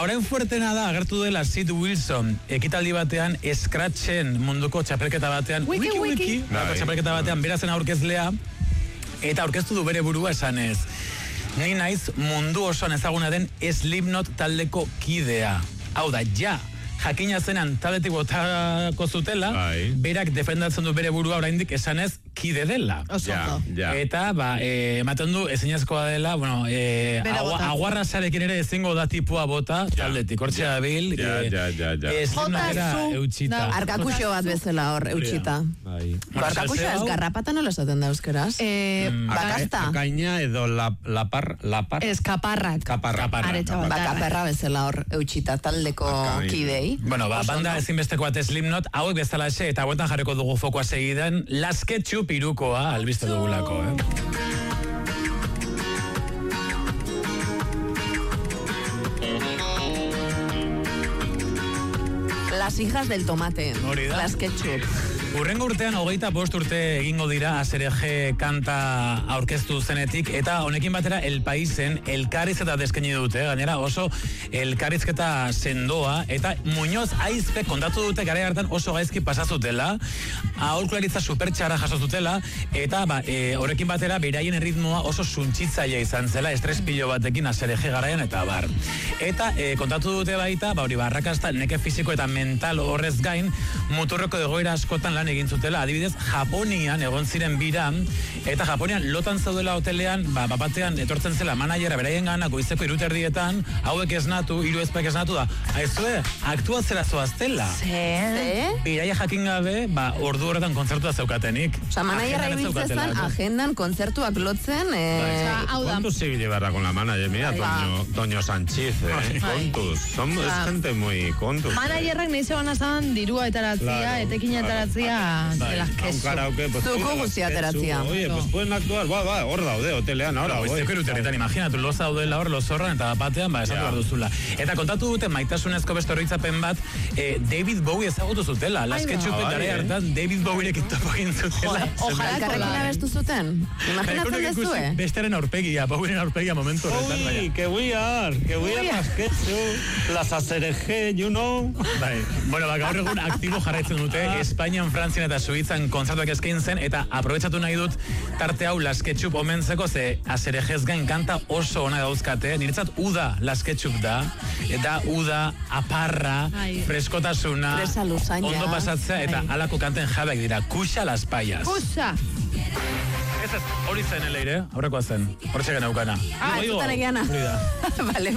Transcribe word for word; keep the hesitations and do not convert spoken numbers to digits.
orain fuertena da, agertu dela Sid Wilson, ekitaldi batean, Scratchen munduko txapelketa batean, wiki, wiki, wiki. Munduko txapelketa batean, berazen aurkezlea, eta aurkeztu du bere burua esanez. Ni naiz mundu osoan ezaguna den Slipknot taldeko kidea. Hau da, ja, jakina zenan taldetik botako zutela, Ai. berak defendatzen du bere burua oraindik esanez kide dela. Ja, ja. Eta, ba, e, ematen du ezinezkoa dela, bueno, e, agua, aguarra sarekin ere ezingo da tipua bota, ja. taldetik, hortzea ja. bil, ja, e, ja, ja, ja. Slipknotera eutxita. No, arkakuxo bat bezala hor, eutxita. Arkakuxo ez, garrapata nola esaten da euskaraz? Eh, mm. Bakasta. Akaina edo lapar, lapar. Ez, kaparrak. Kaparrak. Bakaperra bezala hor, eutxita, taldeko kidei. Bueno, ba, banda ezinbesteko bat Slipknot, hauek bezala xe, eta hauetan jarriko dugu fokoa segidan, lasketxu pirukoa albiste dugulako, eh? Las hijas del tomate. Las ketchup. Urrengo urtean hogeita bost urte egingo dira A S R G kanta aurkeztu zenetik, eta honekin batera El Paisen elkarrizketa deskaini dute, gainera oso elkarrizketa sendoa, eta Muñoz Aizpe kontatu dute garai hartan oso gaizki pasazutela, aholkularitza supertxarra jasozutela, eta ba, e, horrekin batera beraien erritmoa oso suntsitzailea izan zela, estres pilo batekin A S R G garaian eta bar. Eta e, kontatu dute baita, ba hori barrakasta neke fisiko eta mental horrez gain, muturreko egoera askotan lan egin zutela, adibidez, Japonian egon ziren bira, eta Japonian lotan zaudela hotelean, ba, bapatean etortzen zela manajera beraien gana, goizeko iruterdietan, hauek esnatu, hiru ezpek esnatu da, aizue, aktuatzera zoaztela. Ze? Biraia jakin gabe, ba, ordu horretan kontzertua zeukatenik. Osa, manajera ibiltzezan, agendan kontzertuak lotzen, eh... Kontuz zibili barra con la manager, mira, Toño, Toño Sanchiz, eh? Kontuz, somos gente muy kontuz. Managerrak nahi zegoen azan dirua etaratzia, etekina etaratzia, de las queso. Zuko guztia ateratzia. Oye, pues pueden actuar, ba, ba, hor daude, hotelean, ahora. Goizeko iruterritan, imaginatu, loza daudela hor, lozorran, eta batean, ba, esatu behar duzula. Eta kontatu dute, maitasunezko beste horritzapen bat, David Bowie ezagutu zutela. Lasketxupe gara hartan, David Bowie-ek topo egin zutela. Ojalá karrekin abestu zuten. Imaginatzen dezue. Besteren aurpegia, Bowie-en aurpegia momentu horretan. Ui, que we are, que we are Lasketxu, las A S R G, you know. Bai, bueno, ba, gaur egun aktibo jarraitzen dute, Espainian, Frantzian eta Suitzan kontzertuak eskain zen, eta aprobetsatu nahi dut tarte hau Lasketxup omentzeko, ze A S R G gain kanta oso ona dauzkate, niretzat uda Lasketxup da, eta uda, aparra, Ai. freskotasuna, ondo pasatzea, eta Ai. alako kanten jabeak dira, kuxa las payas. Kuxa! Ez ez, hori zen eleire, aurrekoa zen, hor txegen aukana. Ah, ez zutan egiana. Vale.